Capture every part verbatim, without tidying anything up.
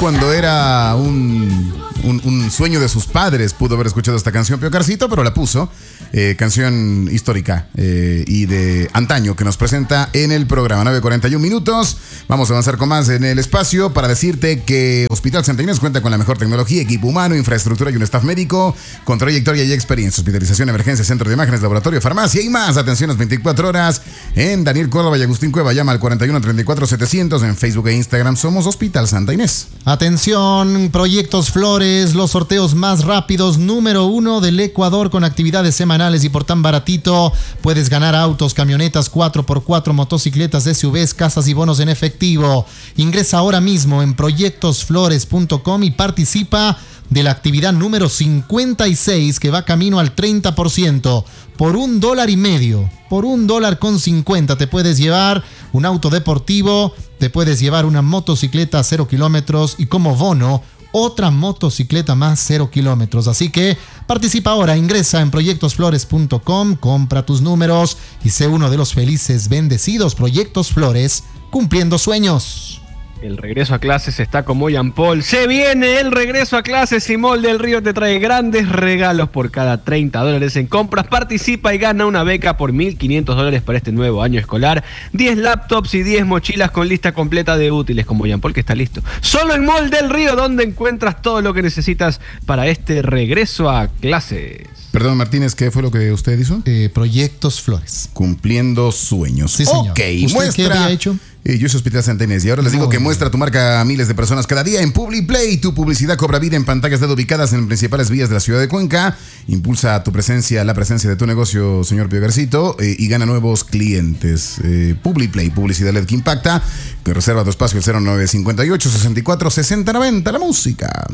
cuando era un, un, un sueño de sus padres, pudo haber escuchado esta canción Pío Carcito, pero la puso. Eh, canción histórica eh, y de antaño que nos presenta en el programa. Nueve cuarenta y uno minutos. Vamos a avanzar con más en el espacio para decirte que Hospital Santa Inés cuenta con la mejor tecnología, equipo humano, infraestructura y un staff médico con trayectoria y experiencia. Hospitalización, emergencia, centro de imágenes, laboratorio, farmacia y más. Atenciones veinticuatro horas en Daniel Córdoba y Agustín Cueva. Llama al cuarenta y uno treinta y cuatro setecientos. En Facebook e Instagram somos Hospital Santa Inés. Atención, Proyectos Flores, los sorteos más rápidos, número uno del Ecuador, con actividades semanales y por tan baratito puedes ganar autos, camionetas, cuatro por cuatro, motocicletas, S U Vs, casas y bonos en efectivo. Ingresa ahora mismo en proyectos flores punto com y participa de la actividad número cincuenta y seis que va camino al treinta por ciento. Por un dólar y medio, por un dólar con cincuenta te puedes llevar un auto deportivo, te puedes llevar una motocicleta a cero kilómetros y como bono otra motocicleta más cero kilómetros. Así que participa ahora, ingresa en proyectos flores punto com, compra tus números y sé uno de los felices bendecidos. Proyectos Flores, cumpliendo sueños. El regreso a clases está como Jean Paul. Se viene el regreso a clases y Mall del Río te trae grandes regalos por cada treinta dólares en compras. Participa y gana una beca por mil quinientos dólares para este nuevo año escolar. diez laptops y diez mochilas con lista completa de útiles, como Jean Paul que está listo. Solo en Mall del Río, donde encuentras todo lo que necesitas para este regreso a clases. Perdón, Martínez, ¿qué fue lo que usted hizo? Eh, Proyectos Flores. Cumpliendo sueños. Sí, señor. Ok, ¿Usted muestra. qué había hecho? Eh, yo soy Hospital Santa Inés y ahora les digo Muy que bien. muestra tu marca a miles de personas cada día en PubliPlay. Tu publicidad cobra vida en pantallas L E D ubicadas en principales vías de la ciudad de Cuenca. Impulsa tu presencia, la presencia de tu negocio, señor Pío Garcito, eh, y gana nuevos clientes. Eh, PubliPlay, publicidad L E D que impacta. Que reserva tu espacio el cero nueve cinco ocho, sesenta y cuatro, sesenta, noventa. La música.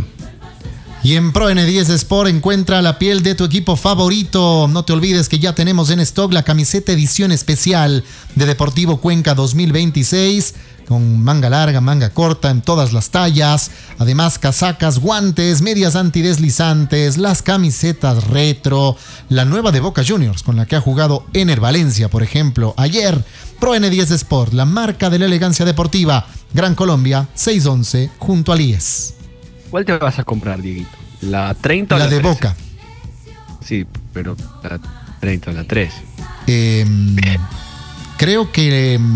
Y en Pro N diez Sport encuentra la piel de tu equipo favorito. No te olvides que ya tenemos en stock la camiseta edición especial de Deportivo Cuenca dos mil veintiséis, con manga larga, manga corta en todas las tallas. Además, casacas, guantes, medias antideslizantes, las camisetas retro, la nueva de Boca Juniors, con la que ha jugado Ener Valencia, por ejemplo, ayer. Pro N diez Sport, la marca de la elegancia deportiva. Gran Colombia, seiscientos once, junto al I E S. ¿Cuál te vas a comprar, Dieguito? ¿La treinta o la La de trece? Boca. Sí, pero la treinta o la tres. Eh, creo que eh,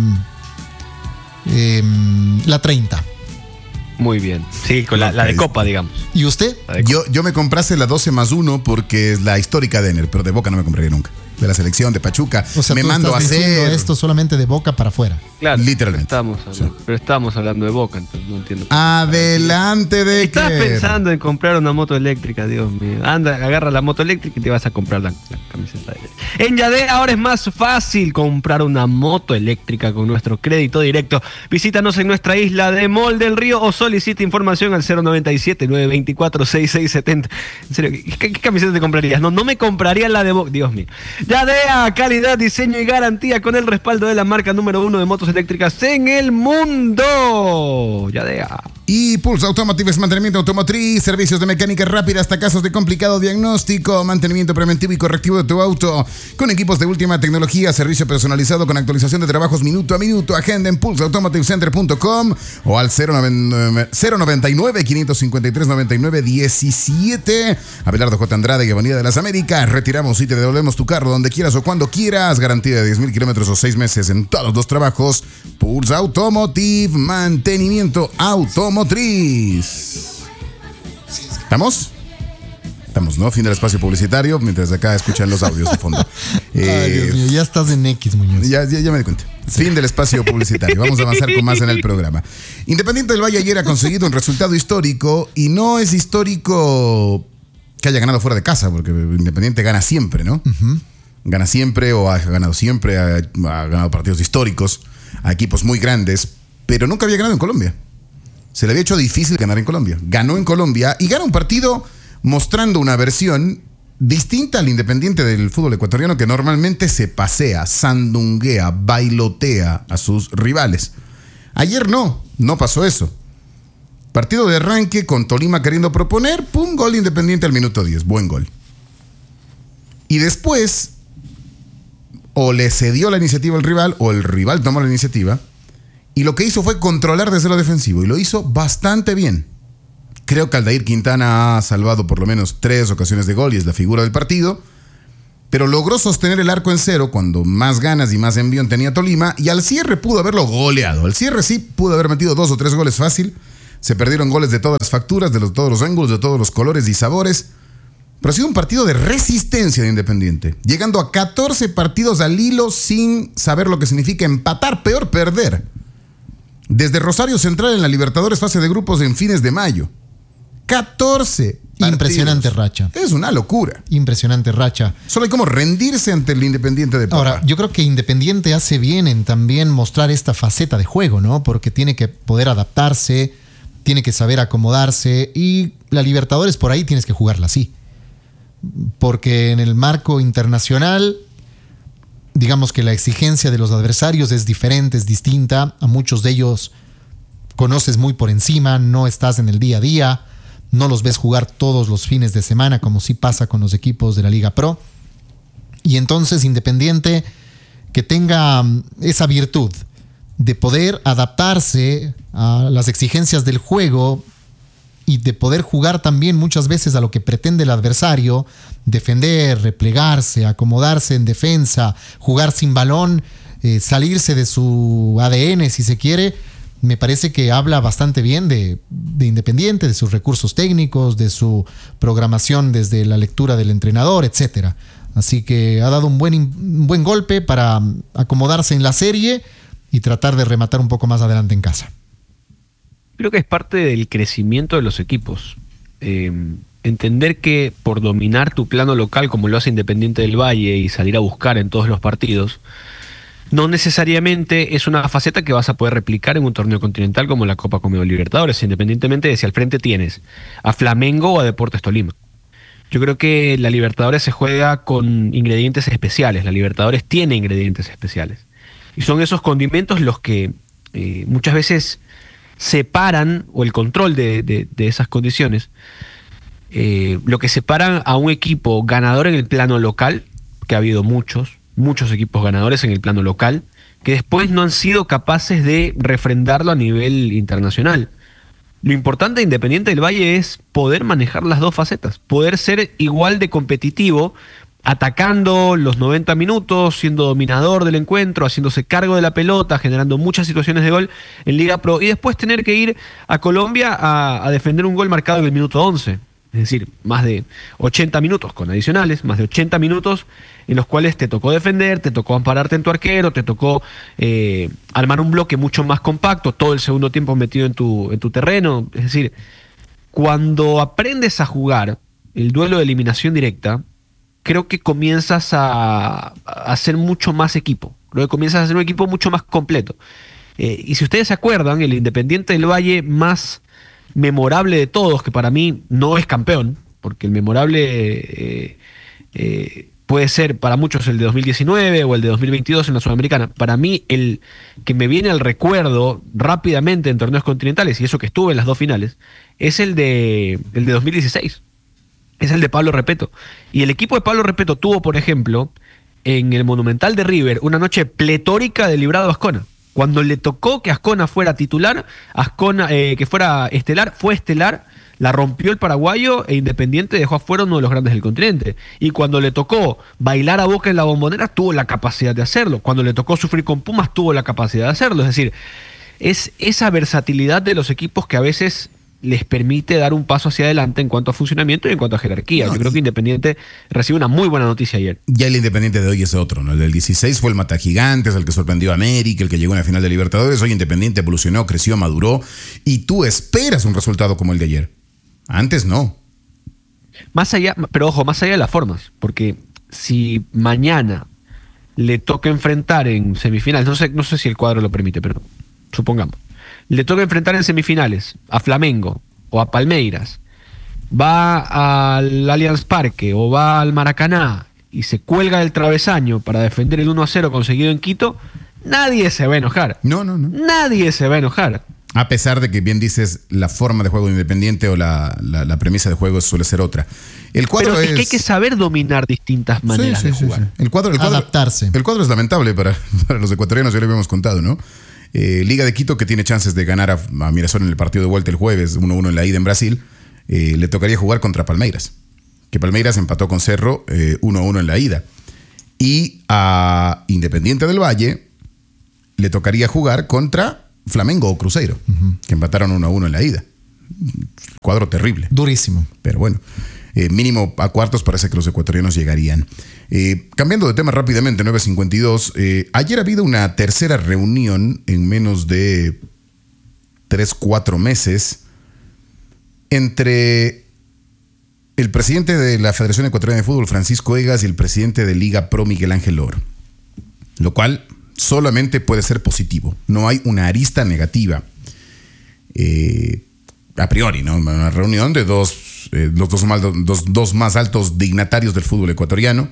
eh, la treinta. Muy bien. Sí, con la, la de Copa, digamos. ¿Y usted? La de Yo, yo me comprase la doce más uno porque es la histórica de Ener, pero de Boca no me compraría nunca. De la selección, de Pachuca. O sea, me tú mando a estás diciendo hacer. esto solamente de Boca para afuera. Claro, Literalmente. Pero estábamos hablando, Sí. pero estábamos hablando de Boca, entonces no entiendo. Adelante de Estás que. pensando en comprar una moto eléctrica, Dios mío. Anda, agarra la moto eléctrica y te vas a comprar la, la camiseta de él. En Yadea ahora es más fácil comprar una moto eléctrica con nuestro crédito directo. Visítanos en nuestra isla de Mall del Río o solicita información al cero noventa y siete, nueve veinticuatro, sesenta y seis setenta. En serio, ¿qué, qué camiseta te comprarías? No, no me compraría la de Boca. Dios mío. Yadea, calidad, diseño y garantía con el respaldo de la marca número uno de motos eléctricas en el mundo. Yadea. Y Pulse Automotive es mantenimiento automotriz, servicios de mecánica rápida hasta casos de complicado diagnóstico, mantenimiento preventivo y correctivo de tu auto, con equipos de última tecnología, servicio personalizado con actualización de trabajos minuto a minuto. Agenda en pulse automotive center punto com o al cero noventa y nueve, quinientos cincuenta y tres, noventa y nueve diecisiete. Abelardo J. Andrade y Avenida de las Américas. Retiramos y te devolvemos tu carro donde quieras o cuando quieras. Garantía de diez mil kilómetros o seis meses en todos los trabajos. Pulse Automotive, mantenimiento automotriz. ¿Estamos? Estamos, ¿no? Fin del espacio publicitario, mientras acá escuchan los audios de fondo. Eh, Ay, Dios mío, ya estás en X, Muñoz. ya, ya, ya me di cuenta. Fin del espacio publicitario. Vamos a avanzar con más en el programa. Independiente del Valle ayer ha conseguido un resultado histórico y no es histórico que haya ganado fuera de casa, porque Independiente gana siempre, ¿no? Uh-huh. Gana siempre o ha ganado siempre, ha, ha ganado partidos históricos a equipos muy grandes, pero nunca había ganado en Colombia. Se le había hecho difícil ganar en Colombia. Ganó en Colombia y gana un partido mostrando una versión distinta al Independiente del fútbol ecuatoriano, que normalmente se pasea, sandunguea, bailotea a sus rivales. Ayer no, no pasó eso. Partido de arranque con Tolima queriendo proponer, pum, gol Independiente al minuto diez, buen gol. Y después, o le cedió la iniciativa al rival, o el rival tomó la iniciativa, y lo que hizo fue controlar desde lo defensivo, y lo hizo bastante bien. Creo que Aldair Quintana ha salvado por lo menos tres ocasiones de gol y es la figura del partido. Pero logró sostener el arco en cero cuando más ganas y más envión tenía Tolima. Y al cierre pudo haberlo goleado. Al cierre sí pudo haber metido dos o tres goles fácil. Se perdieron goles de todas las facturas, de los, todos los ángulos, de todos los colores y sabores. Pero ha sido un partido de resistencia de Independiente. Llegando a catorce partidos al hilo sin saber lo que significa empatar, peor perder. Desde Rosario Central en la Libertadores fase de grupos en fines de mayo. catorce partidos. Impresionante racha. Es una locura. Impresionante racha. Solo hay como rendirse ante el Independiente de Papá. Ahora, yo creo que Independiente hace bien en también mostrar esta faceta de juego, ¿no? Porque tiene que poder adaptarse, tiene que saber acomodarse y la Libertadores por ahí tienes que jugarla así. Porque en el marco internacional, digamos que la exigencia de los adversarios es diferente, es distinta. A muchos de ellos conoces muy por encima, no estás en el día a día, no los ves jugar todos los fines de semana como sí pasa con los equipos de la Liga Pro. Y entonces Independiente que tenga esa virtud de poder adaptarse a las exigencias del juego y de poder jugar también muchas veces a lo que pretende el adversario, defender, replegarse, acomodarse en defensa, jugar sin balón, eh, salirse de su A D N si se quiere, me parece que habla bastante bien de, de Independiente, de sus recursos técnicos, de su programación desde la lectura del entrenador, etcétera. Así que ha dado un buen, un buen golpe para acomodarse en la serie y tratar de rematar un poco más adelante en casa. Creo que es parte del crecimiento de los equipos. Eh, entender que por dominar tu plano local como lo hace Independiente del Valle y salir a buscar en todos los partidos, no necesariamente es una faceta que vas a poder replicar en un torneo continental como la Copa Conmebol Libertadores, independientemente de si al frente tienes a Flamengo o a Deportes Tolima. Yo creo que la Libertadores se juega con ingredientes especiales. La Libertadores tiene ingredientes especiales. Y son esos condimentos los que eh, muchas veces separan, o el control de, de, de esas condiciones, eh, lo que separan a un equipo ganador en el plano local, que ha habido muchos, muchos equipos ganadores en el plano local, que después no han sido capaces de refrendarlo a nivel internacional. Lo importante de Independiente del Valle es poder manejar las dos facetas, poder ser igual de competitivo, atacando los noventa minutos, siendo dominador del encuentro, haciéndose cargo de la pelota, generando muchas situaciones de gol en Liga Pro, y después tener que ir a Colombia a, a defender un gol marcado en el minuto once. Es decir, más de ochenta minutos con adicionales, más de ochenta minutos en los cuales te tocó defender, te tocó ampararte en tu arquero, te tocó eh, armar un bloque mucho más compacto, todo el segundo tiempo metido en tu, en tu terreno. Es decir, cuando aprendes a jugar el duelo de eliminación directa, creo que comienzas a, a ser mucho más equipo. Creo que comienzas a ser un equipo mucho más completo. Eh, y si ustedes se acuerdan, el Independiente del Valle más memorable de todos, que para mí no es campeón, porque el memorable eh, eh, puede ser para muchos el de dos mil diecinueve o el de dos mil veintidós en la Sudamericana. Para mí, el que me viene al recuerdo rápidamente en torneos continentales, y eso que estuve en las dos finales, es el de, el de dos mil dieciséis. Es el de Pablo Repeto. Y el equipo de Pablo Repeto tuvo, por ejemplo, en el Monumental de River, una noche pletórica de Librado Ascona. Cuando le tocó que Ascona fuera titular, Ascona, eh, que fuera estelar, fue estelar, la rompió el paraguayo e Independiente dejó afuera uno de los grandes del continente. Y cuando le tocó bailar a Boca en la Bombonera, tuvo la capacidad de hacerlo. Cuando le tocó sufrir con Pumas, tuvo la capacidad de hacerlo. Es decir, es esa versatilidad de los equipos que a veces les permite dar un paso hacia adelante en cuanto a funcionamiento y en cuanto a jerarquía. No, Yo creo que Independiente recibe una muy buena noticia ayer. Ya el Independiente de hoy es otro, ¿no? El del dieciséis fue el Matagigantes, el que sorprendió a América, el que llegó en la final de Libertadores. Hoy Independiente evolucionó, creció, maduró, y tú esperas un resultado como el de ayer. Antes no. Más allá, pero ojo, más allá de las formas, porque si mañana le toca enfrentar en semifinales, no sé, no sé si el cuadro lo permite, pero supongamos, le toca enfrentar en semifinales a Flamengo o a Palmeiras, va al Allianz Parque o va al Maracaná y se cuelga del travesaño para defender el uno a cero conseguido en Quito, nadie se va a enojar. No, no, no. Nadie se va a enojar. A pesar de que, bien dices, la forma de juego de Independiente o la, la, la premisa de juego suele ser otra. El cuadro Pero es, es que hay que saber dominar distintas maneras sí, sí, de jugar. Sí, sí. El cuadro, el cuadro, adaptarse. El cuadro es lamentable para, para los ecuatorianos, ya lo habíamos contado, ¿no? Eh, Liga de Quito, que tiene chances de ganar a, a Mirasol en el partido de vuelta el jueves, uno uno en la ida en Brasil. eh, le tocaría jugar contra Palmeiras, que Palmeiras empató con Cerro eh, uno a uno en la ida. Y a Independiente del Valle le tocaría jugar contra Flamengo o Cruzeiro, uh-huh. que empataron uno a uno en la ida. Cuadro terrible. Durísimo. Pero bueno, eh, mínimo a cuartos parece que los ecuatorianos llegarían. Eh, cambiando de tema rápidamente, nueve cincuenta y dos. Eh, ayer ha habido una tercera reunión en menos de tres, cuatro meses entre el presidente de la Federación Ecuatoriana de Fútbol, Francisco Egas, y el presidente de Liga Pro, Miguel Ángel Oro. Lo cual solamente puede ser positivo. No hay una arista negativa. Eh, a priori, ¿no? Una reunión de dos, eh, los dos, mal, dos, dos más altos dignatarios del fútbol ecuatoriano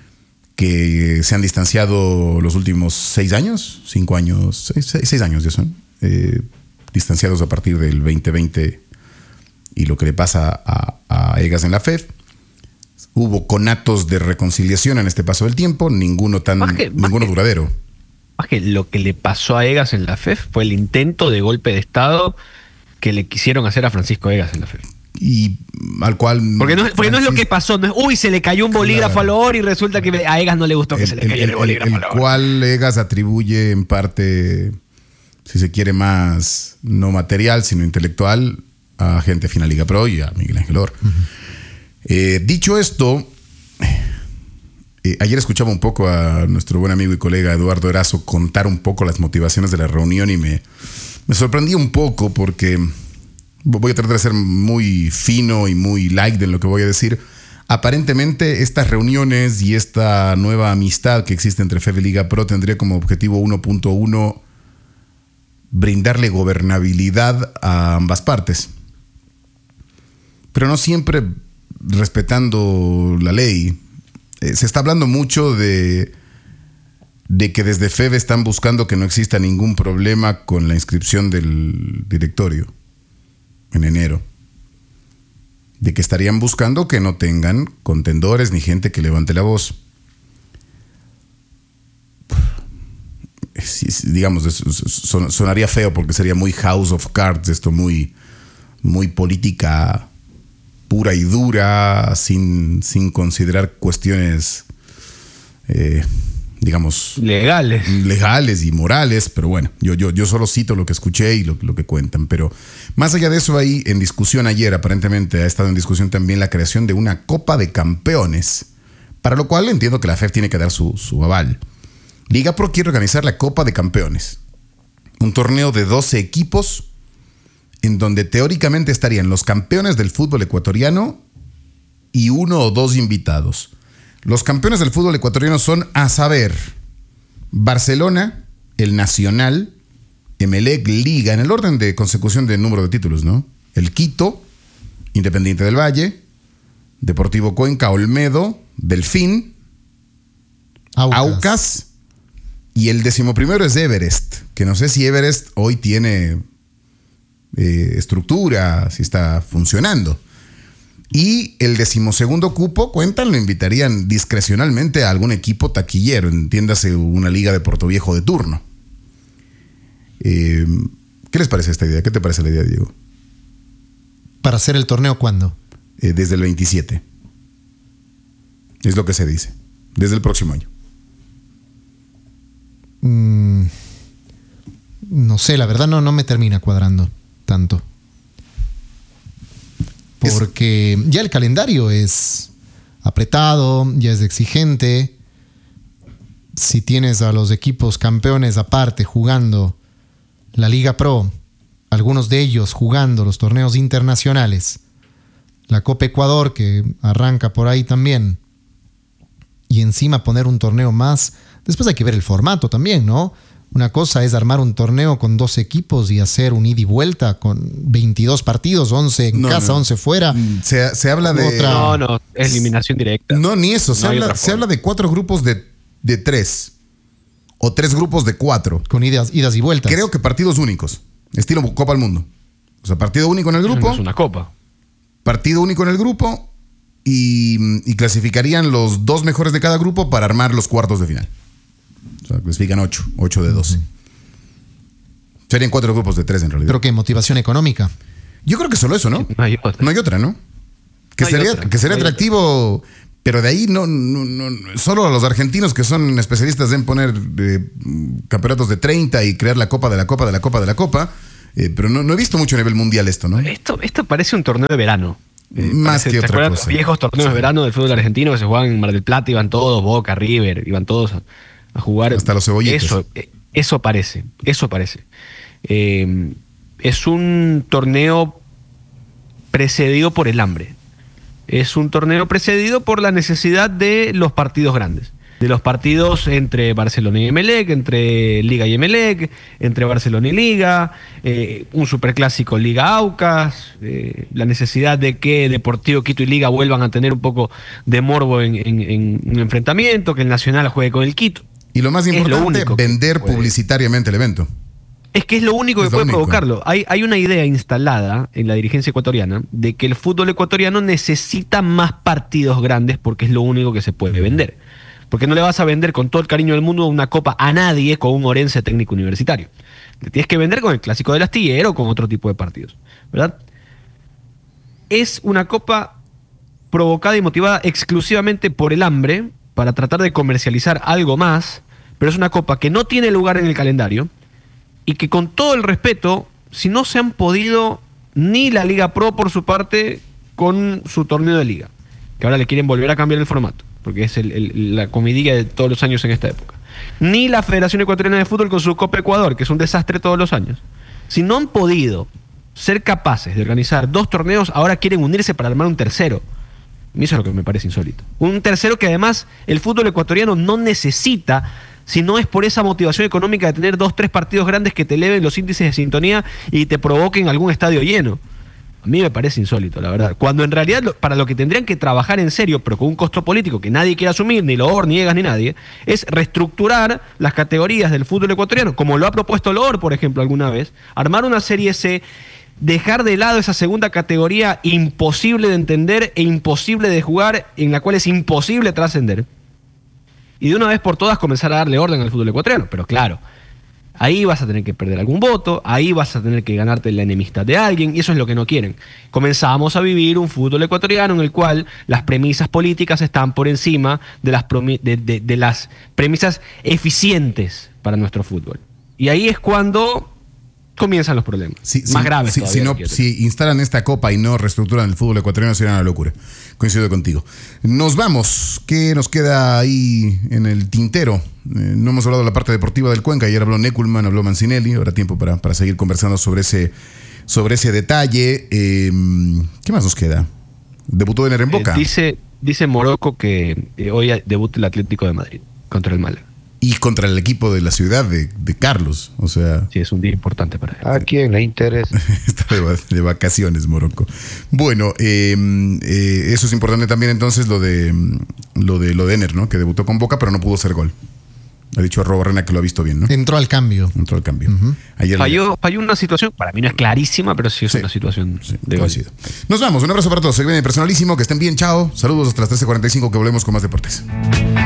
que se han distanciado los últimos seis años, cinco años, seis, seis, seis años ya son, eh, distanciados a partir del veinte veinte y lo que le pasa a, a Egas en la F E F. Hubo conatos de reconciliación en este paso del tiempo, ninguno tan más que, ninguno más duradero. Que, más que lo que le pasó a Egas en la F E F fue el intento de golpe de Estado que le quisieron hacer a Francisco Egas en la F E F. Y al cual... Porque no, porque no es lo que pasó, no es, uy, se le cayó un bolígrafo claro. al Oro y resulta que a Egas no le gustó que el, se le cayera el, el bolígrafo al Oro. El cual Egas atribuye en parte, si se quiere, más no material, sino intelectual, a gente afín a Liga Pro y a Miguel Ángel Oro. Uh-huh. Eh, dicho esto, eh, ayer escuchaba un poco a nuestro buen amigo y colega Eduardo Erazo contar un poco las motivaciones de la reunión y me, me sorprendí un poco porque voy a tratar de ser muy fino y muy light en lo que voy a decir. Aparentemente estas reuniones y esta nueva amistad que existe entre F E F y Liga Pro tendría como objetivo uno punto uno brindarle gobernabilidad a ambas partes. Pero no siempre respetando la ley. Eh, se está hablando mucho de, de que desde F E F están buscando que no exista ningún problema con la inscripción del directorio en enero. De que estarían buscando que no tengan contendores ni gente que levante la voz. Sí, sí, digamos, son, sonaría feo porque sería muy House of Cards, esto muy, muy política pura y dura, sin, sin considerar cuestiones, eh, digamos, legales. legales y morales, pero bueno, yo, yo, yo solo cito lo que escuché y lo, lo que cuentan. Pero más allá de eso, ahí en discusión ayer, aparentemente ha estado en discusión también la creación de una Copa de Campeones, para lo cual entiendo que la F E F tiene que dar su, su aval. Liga Pro quiere organizar la Copa de Campeones, un torneo de doce equipos en donde teóricamente estarían los campeones del fútbol ecuatoriano y uno o dos invitados. Los campeones del fútbol ecuatoriano son, a saber, Barcelona, el Nacional, Emelec, Liga, en el orden de consecución de número de títulos, ¿no? El Quito, Independiente del Valle, Deportivo Cuenca, Olmedo, Delfín, Aucas, Aucas y el decimoprimero es Everest, que no sé si Everest hoy tiene eh, estructura, si está funcionando. Y el decimosegundo cupo, cuentan, lo invitarían discrecionalmente a algún equipo taquillero, entiéndase una liga de Portoviejo de turno. Eh, ¿Qué les parece esta idea? ¿Qué te parece la idea, Diego? ¿Para hacer el torneo cuándo? Eh, desde el veintisiete. Es lo que se dice. Desde el próximo año. Mm, no sé, la verdad no, no me termina cuadrando tanto. Porque es, ya el calendario es apretado, ya es exigente. Si tienes a los equipos campeones aparte jugando la Liga Pro, algunos de ellos jugando los torneos internacionales, la Copa Ecuador que arranca por ahí también, y encima poner un torneo más, después hay que ver el formato también, ¿no? Una cosa es armar un torneo con dos equipos y hacer un ida y vuelta con veintidós partidos, once en no, casa, no. once fuera. Se, se habla de... Otra... No, no, es eliminación directa. No, ni eso. Se, no habla, se habla de cuatro grupos de, de tres. O tres grupos de cuatro. Con idas, idas y vueltas. Creo que partidos únicos. Estilo Copa del Mundo. O sea, partido único en el grupo. No es una copa. Partido único en el grupo y, y clasificarían los dos mejores de cada grupo para armar los cuartos de final. O sea, clasifican ocho, ocho de doce. Uh-huh. Serían cuatro grupos de tres en realidad. ¿Pero qué? ¿Motivación económica? Yo creo que solo eso, ¿no? No hay otra. No hay otra, ¿no? Que No hay sería, otra, que sería no hay atractivo, otra. Pero de ahí no, no, no, solo a los argentinos que son especialistas en poner eh, campeonatos de treinta y crear la copa de la copa de la copa de la copa. Eh, pero no, no he visto mucho a nivel mundial esto, ¿no? Esto, esto parece un torneo de verano. Eh, Más parece, que ¿te otra acuerdas cosa. los viejos torneos de verano del fútbol argentino que se jugaban en Mar del Plata? Iban todos, Boca, River, iban todos a, a jugar. Hasta los cebollitos. Eso, eh, eso parece, eso parece. Eh, es un torneo precedido por el hambre. Es un torneo precedido por la necesidad de los partidos grandes. De los partidos entre Barcelona y Emelec, entre Liga y Emelec, entre Barcelona y Liga, eh, un superclásico Liga Aucas, eh, la necesidad de que Deportivo Quito y Liga vuelvan a tener un poco de morbo en, en, en un enfrentamiento, que el Nacional juegue con el Quito. Y lo más Es lo importante, único que vender puede. publicitariamente el evento. Es que es lo único Es que lo puede único. provocarlo. Hay, hay una idea instalada en la dirigencia ecuatoriana de que el fútbol ecuatoriano necesita más partidos grandes porque es lo único que se puede vender. Porque no le vas a vender con todo el cariño del mundo una copa a nadie con un Orense técnico universitario. Le tienes que vender con el clásico del astillero o con otro tipo de partidos, ¿verdad? Es una copa provocada y motivada exclusivamente por el hambre para tratar de comercializar algo más, pero es una copa que no tiene lugar en el calendario y que, con todo el respeto, si no se han podido ni la Liga Pro por su parte con su torneo de liga, que ahora le quieren volver a cambiar el formato, porque es el, el, la comidilla de todos los años en esta época, ni la Federación Ecuatoriana de Fútbol con su Copa Ecuador, que es un desastre todos los años. Si no han podido ser capaces de organizar dos torneos, ahora quieren unirse para armar un tercero. A mí eso es lo que me parece insólito. Un tercero que además el fútbol ecuatoriano no necesita, si no es por esa motivación económica de tener dos, tres partidos grandes que te eleven los índices de sintonía y te provoquen algún estadio lleno. A mí me parece insólito, la verdad. Cuando en realidad lo, para lo que tendrían que trabajar en serio, pero con un costo político que nadie quiere asumir, ni Loor, ni Egas, ni nadie, es reestructurar las categorías del fútbol ecuatoriano, como lo ha propuesto Loor, por ejemplo, alguna vez, armar una Serie C, dejar de lado esa segunda categoría imposible de entender e imposible de jugar, en la cual es imposible trascender, y de una vez por todas comenzar a darle orden al fútbol ecuatoriano. Pero claro, ahí vas a tener que perder algún voto, ahí vas a tener que ganarte la enemistad de alguien, y eso es lo que no quieren. Comenzamos a vivir un fútbol ecuatoriano en el cual las premisas políticas están por encima de las, promi- de, de, de las premisas eficientes para nuestro fútbol. Y ahí es cuando comienzan los problemas. Sí, más sí, graves sí, todavía. si, no, quiero. si instalan esta copa y no reestructuran el fútbol ecuatoriano, sería una locura. Coincido contigo. Nos vamos. ¿Qué nos queda ahí en el tintero? Eh, no hemos hablado de la parte deportiva del Cuenca. Ayer habló Neckelman, habló Mancinelli. Habrá tiempo para, para seguir conversando sobre ese, sobre ese detalle. Eh, ¿Qué más nos queda? Debutó Ener en Boca. Eh, dice, dice Morocco que eh, hoy debuta el Atlético de Madrid contra el Málaga. Y contra el equipo de la ciudad de, de Carlos. O sea, Sí, es un día importante para él. ¿A quién le interesa? está de, va- de vacaciones, Morocco. Bueno, eh, eh, eso es importante también entonces, lo de lo de lo de Ener, ¿no? Que debutó con Boca, pero no pudo hacer gol. Ha dicho Robo Rena que lo ha visto bien, ¿no? Entró al cambio. Entró al cambio. Ayer Falló, falló una situación, para mí no es clarísima, pero sí es Sí, una situación sí, de gol. coincido. Nos vamos, un abrazo para todos. Se viene personalísimo, que estén bien, chao. Saludos hasta las trece cuarenta y cinco, que volvemos con más deportes.